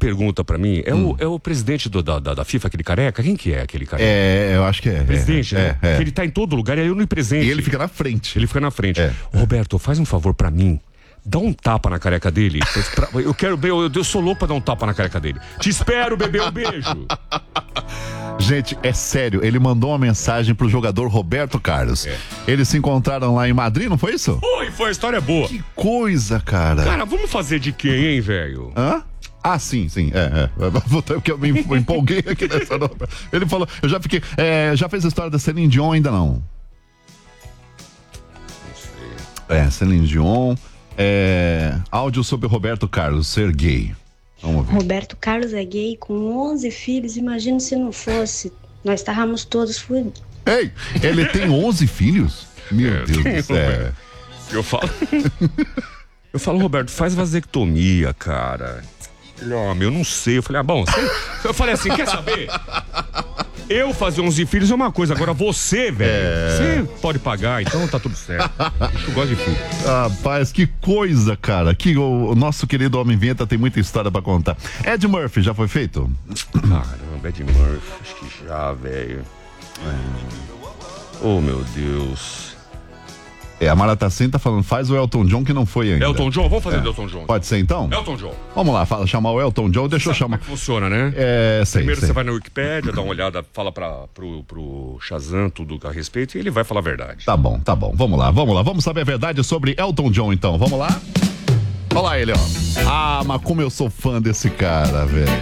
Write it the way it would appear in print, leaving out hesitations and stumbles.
pergunta pra mim, é o presidente da FIFA, aquele careca? Quem que é aquele careca? Eu acho que é. Presidente, né? Que ele tá em todo lugar e é onipresente. E ele fica na frente. Ele fica na frente. Roberto, faz um favor pra mim. Dá um tapa na careca dele. Eu sou louco pra dar um tapa na careca dele. Te espero, bebê, um beijo. Gente, é sério, ele mandou uma mensagem pro jogador Roberto Carlos. Eles se encontraram lá em Madrid, não foi isso? Foi, a história é boa. Que coisa, cara. Cara, vamos fazer de quem, hein, velho? Hã? Ah, sim. Porque eu me empolguei aqui nessa nova. Ele falou, eu já fiquei. Já fez a história da Celine Dion ainda não? Não sei. Celine Dion. Áudio sobre Roberto Carlos ser gay. Vamos ver. Roberto Carlos é gay com 11 filhos. Imagina se não fosse. Nós estávamos todos fodidos. Ei, ele tem 11 filhos? Meu Deus do céu. Eu falo, Roberto, faz vasectomia, cara. Ele, eu não sei. Eu falei, eu falei assim, quer saber? Eu fazer 11 filhos é uma coisa, agora você, velho, você pode pagar, então tá tudo certo. Eu gosto de filho. Rapaz, que coisa, cara. Que o nosso querido Homem Vinheta tem muita história pra contar. Ed Murphy, já foi feito? Caramba, Ed Murphy, acho que já, velho. Oh, meu Deus. A Mara Tassin tá falando, faz o Elton John que não foi ainda. Elton John? Vamos fazer do Elton John. Pode ser então? Elton John. Vamos lá, chamar o Elton John, deixa eu chamar. Como é que funciona, né? Sei. Você vai na Wikipédia, dá uma olhada, fala pro Shazam tudo a respeito e ele vai falar a verdade. Tá bom. Vamos lá. Vamos saber a verdade sobre Elton John então, vamos lá? Olha lá ele, ó. Mas como eu sou fã desse cara, velho.